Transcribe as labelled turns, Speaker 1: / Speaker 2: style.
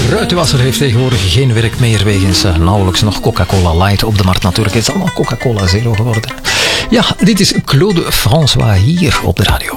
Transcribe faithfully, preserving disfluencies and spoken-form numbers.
Speaker 1: Ruitenwasser heeft tegenwoordig geen werk meer wegens uh, nauwelijks nog Coca-Cola Light op de markt natuurlijk. Het is allemaal Coca-Cola Zero geworden. Ja, dit is Claude François hier op de radio.